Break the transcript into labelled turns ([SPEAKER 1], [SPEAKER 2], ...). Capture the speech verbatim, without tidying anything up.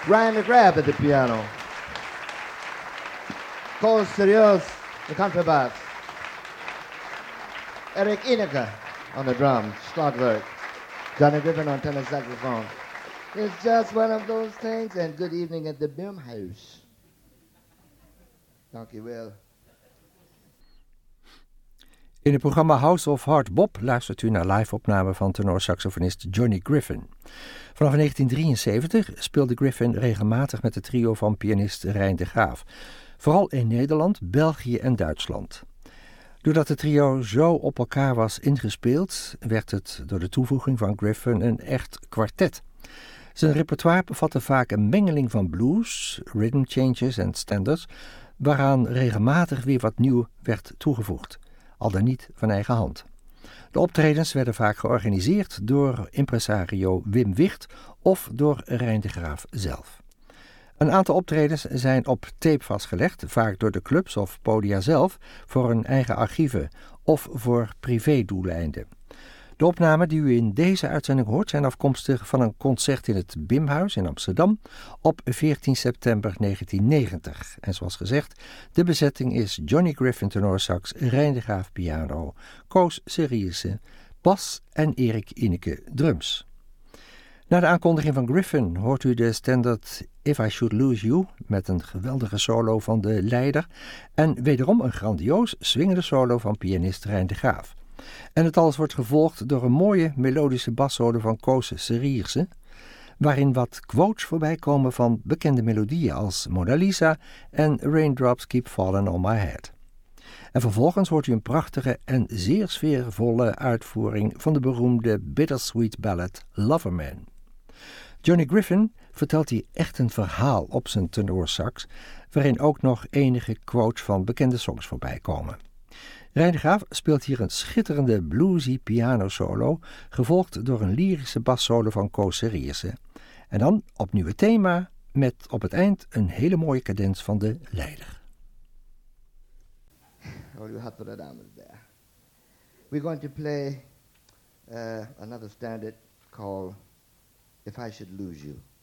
[SPEAKER 1] Ryan McGrath at the piano. Cole Serios, the contrabass. Eric Ineke on the drums, slagwerk. Johnny Griffin on tenor saxophone. It's just one of those things, and good evening at the Bimhuis. Dank je wel.
[SPEAKER 2] In het programma House of Hard Bop luistert u naar live-opname van tenorsaxofonist Johnny Griffin. Vanaf negentien drieënzeventig speelde Griffin regelmatig met het trio van pianist Rijn de Graaf. Vooral in Nederland, België en Duitsland. Doordat het trio zo op elkaar was ingespeeld, werd het door de toevoeging van Griffin een echt kwartet. Zijn repertoire bevatte vaak een mengeling van blues, rhythm changes en standards, waaraan regelmatig weer wat nieuw werd toegevoegd, al dan niet van eigen hand. De optredens werden vaak georganiseerd door impresario Wim Wicht of door Rijn de Graaf zelf. Een aantal optredens zijn op tape vastgelegd, vaak door de clubs of podia zelf, voor hun eigen archieven of voor privédoeleinden. De opnamen die u in deze uitzending hoort zijn afkomstig van een concert in het Bimhuis in Amsterdam op veertien september negentien negentig. En zoals gezegd, de bezetting is Johnny Griffin tenorsax, Rijn de Graaf piano, Koos Seriese bas en Erik Ineke drums. Na de aankondiging van Griffin hoort u de standaard If I Should Lose You met een geweldige solo van de leider en wederom een grandioos swingende solo van pianist Rijn de Graaf. En het alles wordt gevolgd door een mooie melodische bassolo van Koos Seriese, waarin wat quotes voorbij komen van bekende melodieën als Mona Lisa en Raindrops Keep Falling on My Head. En vervolgens hoort u een prachtige en zeer sfeervolle uitvoering van de beroemde bittersweet ballad Loverman. Johnny Griffin vertelt hier echt een verhaal op zijn tenorsax, waarin ook nog enige quotes van bekende songs voorbij komen. Rijn de Graaf speelt hier een schitterende bluesy pianosolo, gevolgd door een lyrische bassolo van Koos Seriese. En dan opnieuw het thema, met op het eind een hele mooie cadens van de leider.
[SPEAKER 1] Oh, you have to the dames there. We're going to play uh, another standard called If I Should Lose You.